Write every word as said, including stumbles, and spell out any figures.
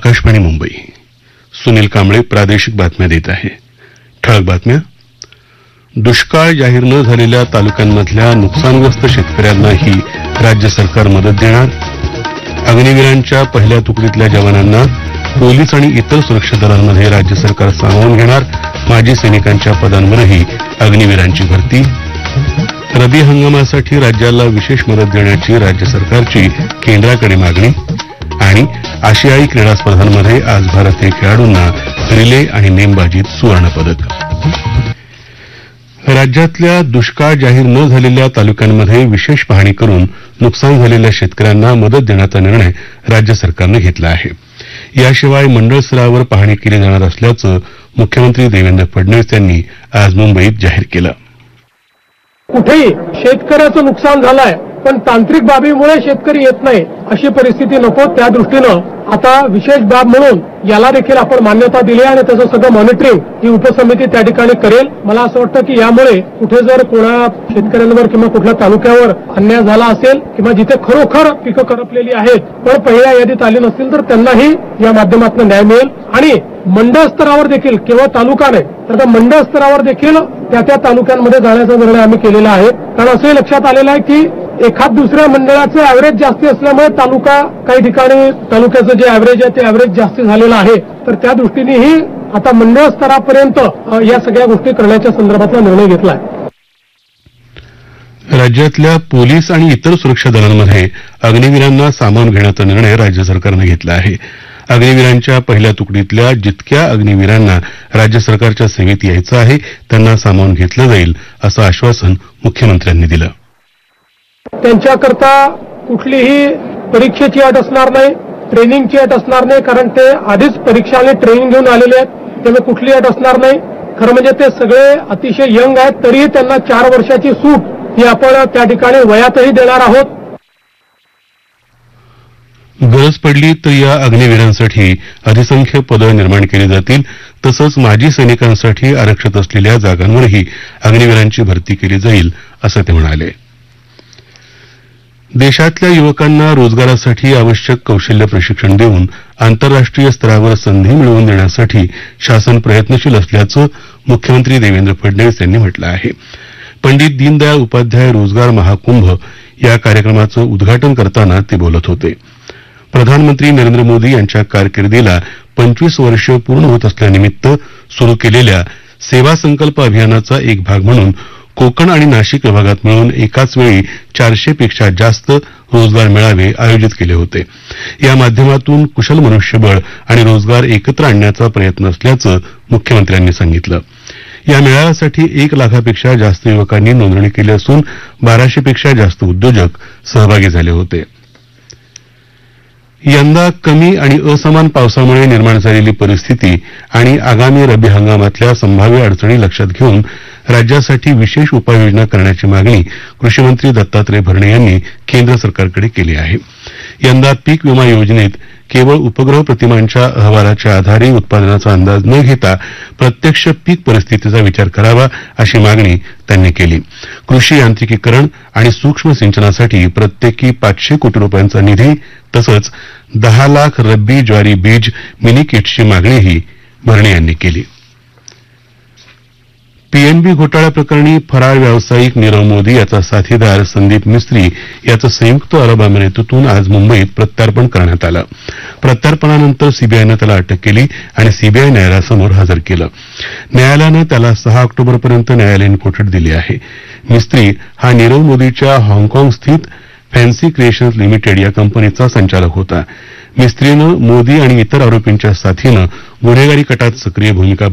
आकाशवाणी मुंबई. सुनील कांबळे प्रादेशिक बातम्या देत आहे. ठळक बातम्या. दुष्काळ जाहीर न झालेल्या तालुक्यांमधल्या नुकसानग्रस्त शेतकऱ्यांनाही राज्य सरकार मदत देणार. अग्निवीरांच्या पहिल्या तुकडीतल्या जवानांना पोलीस आणि इतर सुरक्षा दलांमध्ये राज्य सरकार सामावून घेणार. माजी सैनिकांच्या पदांवरही अग्निवीरांची भरती. रबी हंगामासाठी राज्याला विशेष मदत देण्याची राज्य सरकारची केंद्राकडे मागणी. आणि आशियाई क्रीडा स्पर्धांमध्ये आज भारतीय खेळाडूंना रिले आणि नेमबाजीत सुवर्णपदक. राज्यातल्या दुष्काळ जाहीर न झालेल्या तालुक्यांमध्ये विशेष पाहणी करून नुकसान झालेल्या शेतकऱ्यांना मदत देण्याचा निर्णय राज्य सरकारनं घेतला आहे. याशिवाय मंडळ स्तरावर पाहणी केली जाणार असल्याचं मुख्यमंत्री देवेंद्र फडणवीस यांनी आज मुंबईत जाहीर केलं. कुठेही शेतकऱ्याचं नुकसान झालंय पण तांत्रिक बाबीमुळे शेतकरी येत नाही अशी परिस्थिती नको. त्या दृष्टीनं आता विशेष बाब म्हणून याला देखील आपण मान्यता दिली आणि त्याचं सगळं मॉनिटरिंग ही उपसमिती त्या ठिकाणी करेल. मला असं वाटतं की यामुळे कुठे जर कोणा शेतकऱ्यांवर किंवा कुठल्या तालुक्यावर अन्याय झाला असेल किंवा जिथे खरोखर पिकं करपलेली आहेत पण पहिल्या यादीत आली नसतील तर त्यांनाही या माध्यमातून न्याय मिळेल. आणि मंडळ स्तरावर देखील केवळ तालुका नाही तर त्या मंडळ स्तरावर देखील त्या त्या तालुक्यांमध्ये जाण्याचा निर्णय आम्ही केलेला आहे. कारण असंही लक्षात आलेलं आहे की एखाद दुसऱ्या मंडळाचं ऍव्हरेज जास्ती असल्यामुळे तालुका काही ठिकाणी तालुक्याचं जे ऍव्हरेज आहे ते ऍव्हरेज जास्ती झालेलं आहे. तर त्या दृष्टीनेही आता मंडळ स्तरापर्यंत या सगळ्या गोष्टी करण्याच्या संदर्भातला निर्णय घेतला आहे. राज्यातल्या पोलीस आणि इतर सुरक्षा दलांमध्ये अग्निवीरांना सामावून घेण्याचा निर्णय राज्य सरकारनं घेतला आहे. अग्निवीरांच्या पहिल्या तुकडीतल्या जितक्या अग्निवीरांना राज्य सरकारच्या सेवेत यायचं आहे त्यांना सामावून घेतलं जाईल असं आश्वासन मुख्यमंत्र्यांनी दिलं. त्यांच्याकरता कुठलीही परीक्षेची अट असणार नाही, ट्रेनिंगची अट असणार नाही. कारण ते आधीच परीक्षा आणि ट्रेनिंग घेऊन आलेले आहेत त्यामुळे कुठली अट असणार नाही. खरं म्हणजे ते सगळे अतिशय यंग आहेत तरीही त्यांना चार वर्षाची सूट ही आपण त्या ठिकाणी वयातही देणार आहोत. गरज पडली तर या अग्निवीरांसाठी अधिसंख्य पदं निर्माण केली जातील. तसंच माजी सैनिकांसाठी आरक्षित असलेल्या जागांवरही अग्निवीरांची भरती केली जाईल असं ते म्हणाले. देशातल्या युवकांना रोजगारासाठी आवश्यक कौशल्य प्रशिक्षण देऊन आंतरराष्ट्रीय स्तरावर संधी मिळवून देण्यासाठी शासन प्रयत्नशील असल्याचं मुख्यमंत्री देवेंद्र फडणवीस यांनी म्हटलं आहे. पंडित दीनदयाळ उपाध्याय रोजगार महाकुंभ या कार्यक्रमाचं उद्घाटन करताना ते बोलत होते. प्रधानमंत्री नरेंद्र मोदी यांच्या कारकिर्दीला पंचवीस वर्ष पूर्ण होत असल्यानिमित्त सुरू केलेल्या सेवा संकल्प अभियानाचा एक भाग म्हणून कोकण आणि नाशिक विभागात मिळून एकाच वेळी चारशे पेक्षा जास्त रोजगार मेळावे आयोजित केले होते. या माध्यमातून कुशल मनुष्यबळ आणि रोजगार एकत्र आणण्याचा प्रयत्न असल्याचं मुख्यमंत्र्यांनी सांगितलं. या मेळाव्यासाठी एक लाखापेक्षा जास्त युवकांनी नोंदणी केली असून बाराशे पेक्षा जास्त उद्योजक सहभागी झाले होते. यंदा कमी आणि असमान पावसामुळे निर्माण झालेली परिस्थिती आणि आगामी रब्बी हंगामातल्या संभाव्य अडचणी लक्षात घेऊन राज्यासाठी विशेष उपाययोजना करण्याची मागणी कृषीमंत्री दत्तात्रय भरणे यांनी केंद्र सरकारकडे केली आहे. यंदा पीक विमा योजनेत केवळ उपग्रह प्रतिमांच्या अहवालाच्या आधारे उत्पादनाचा अंदाज न घेता प्रत्यक्ष पीक परिस्थितीचा विचार करावा अशी मागणी त्यांनी केली. कृषी यांत्रिकीकरण आणि सूक्ष्म सिंचनासाठी प्रत्येकी पाचशे कोटी रुपयांचा निधी तसंच दहा लाख रब्बी ज्वारी बीज मिनी किट्सची मागणीही भरणे यांनी केली. पीएनबी घोटाळा प्रकरणी फरार व्यावसायिक नीरव मोदी याचा साथीदार संदीप मिस्त्री याचं संयुक्त अरब अमिरातीतून आज मुंबईत प्रत्यार्पण करण्यात आलं. प्रत्यार्पणानंतर सीबीआयनं त्याला अटक केली आणि सीबीआय न्यायालयासमोर हजर केलं. न्यायालयानं त्याला सहा ऑक्टोबरपर्यंत न्यायालयीन कोठडी दिली आहे. मिस्त्री हा नीरव मोदीच्या हाँगकाँग स्थित फॅन्सी क्रिएशन्स लिमिटेड या कंपनीचा संचालक होता. मिस्त्रीनं मोदी आणि इतर आरोपींच्या साथीनं गुन्हेगारी कटात सक्रिय भूमिका